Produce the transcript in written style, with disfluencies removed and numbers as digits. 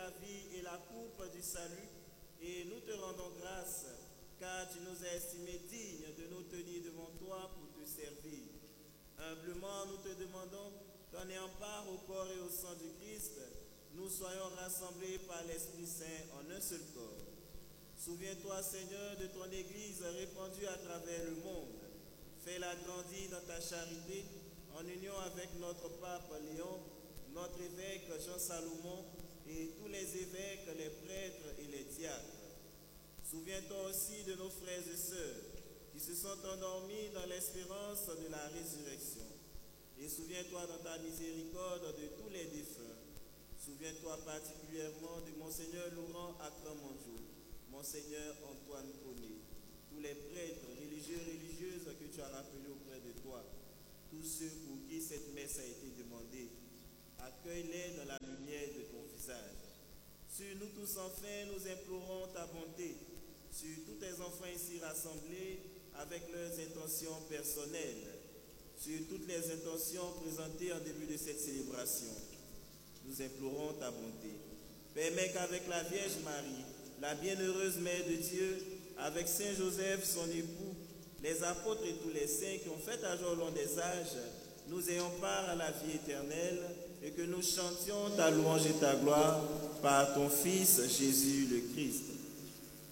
la vie et la coupe du salut, et nous te rendons grâce, car tu nous as estimés dignes de nous tenir devant toi pour te servir. Humblement, nous te demandons qu'en ayant part au corps et au sang du Christ, nous soyons rassemblés par l'Esprit Saint en un seul corps. Souviens-toi, Seigneur, de ton Église répandue à travers le monde. Fais-la grandir dans ta charité, en union avec notre pape Léon, notre évêque Jean Salomon et tous les évêques, les prêtres et les diacres. Souviens-toi aussi de nos frères et sœurs qui se sont endormis dans l'espérance de la résurrection. Et souviens-toi dans ta miséricorde de tous les défunts. Souviens-toi particulièrement de Monseigneur Laurent Akramanjo, Monseigneur Antoine Koné, tous les prêtres, religieux et religieuses que tu as rappelés auprès de toi, tous ceux pour qui cette messe a été demandée. Accueille-les dans la lumière de ton visage. Sur nous tous enfin, nous implorons ta bonté, sur tous tes enfants ici rassemblés avec leurs intentions personnelles, sur toutes les intentions présentées en début de cette célébration. Nous implorons ta bonté. Permets qu'avec la Vierge Marie, la bienheureuse Mère de Dieu, avec Saint Joseph, son époux, les apôtres et tous les saints qui ont fait à jour au long des âges, nous ayons part à la vie éternelle et que nous chantions ta louange et ta gloire par ton Fils Jésus le Christ.